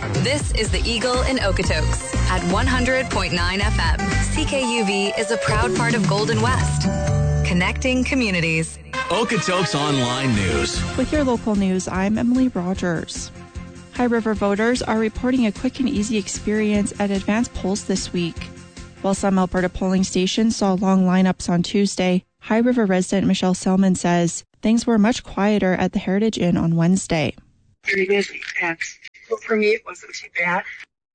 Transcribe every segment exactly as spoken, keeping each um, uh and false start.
This is the Eagle in Okotoks at one hundred point nine F M. C K U V is a proud part of Golden West, connecting communities. Okotoks Online News. With your local news, I'm Emily Rogers. High River voters are reporting a quick and easy experience at advanced polls this week. While some Alberta polling stations saw long lineups on Tuesday, High River resident Michelle Selman says things were much quieter at the Heritage Inn on Wednesday. Very busy, and for me it wasn't too bad.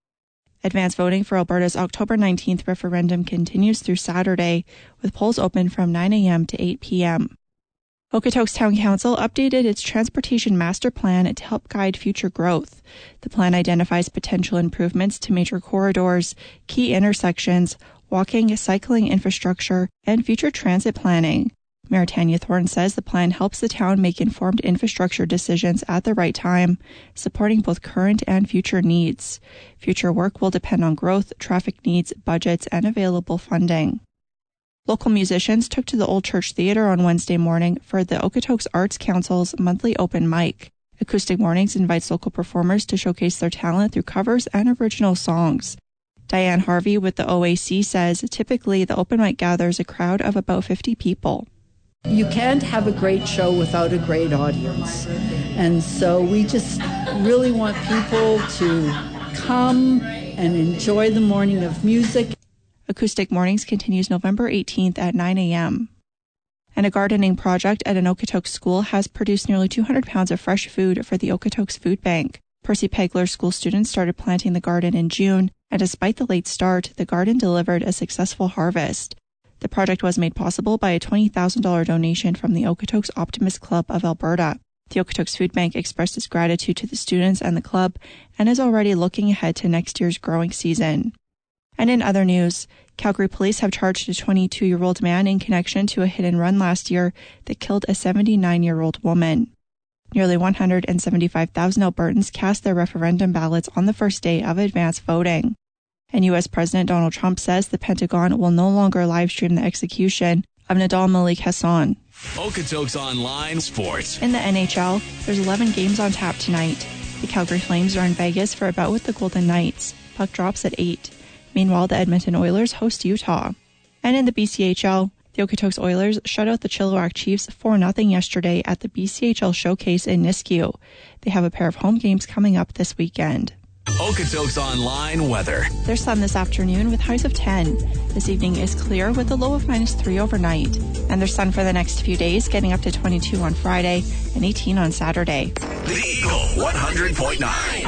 Advance voting for Alberta's October nineteenth referendum continues through Saturday, with polls open from nine a.m. to eight p.m. Okotoks Town Council updated its transportation master plan to help guide future growth. The plan identifies potential improvements to major corridors, key intersections, walking, cycling infrastructure, and future transit planning. Mayor Tanya Thorne says the plan helps the town make informed infrastructure decisions at the right time, supporting both current and future needs. Future work will depend on growth, traffic needs, budgets, and available funding. Local musicians took to the Old Church Theatre on Wednesday morning for the Okotoks Arts Council's monthly open mic. Acoustic Mornings invites local performers to showcase their talent through covers and original songs. Diane Harvey with the O A C says typically the open mic gathers a crowd of about fifty people. You can't have a great show without a great audience. And so we just really want people to come and enjoy the morning of music. Acoustic Mornings continues November eighteenth at nine a.m. And a gardening project at an Okotoks school has produced nearly two hundred pounds of fresh food for the Okotoks Food Bank. Percy Pegler school students started planting the garden in June, and despite the late start, the garden delivered a successful harvest. The project was made possible by a twenty thousand dollars donation from the Okotoks Optimist Club of Alberta. The Okotoks Food Bank expressed its gratitude to the students and the club and is already looking ahead to next year's growing season. And in other news, Calgary police have charged a twenty-two-year-old man in connection to a hit-and-run last year that killed a seventy-nine-year-old woman. Nearly one hundred seventy-five thousand Albertans cast their referendum ballots on the first day of advance voting. And U S President Donald Trump says the Pentagon will no longer live-stream the execution of Nidal Malik Hassan. Okotoks Online Sports. In the N H L, there's eleven games on tap tonight. The Calgary Flames are in Vegas for a bout with the Golden Knights. Puck drops at eight. Meanwhile, the Edmonton Oilers host Utah. And in the B C H L, the Okotoks Oilers shut out the Chilliwack Chiefs four nothing yesterday at the B C H L Showcase in Nisku. They have a pair of home games coming up this weekend. Okotoks Online weather. There's sun this afternoon with highs of ten. This evening is clear with a low of minus three overnight. And there's sun for the next few days, getting up to twenty-two on Friday and eighteen on Saturday. The Eagle one hundred point nine.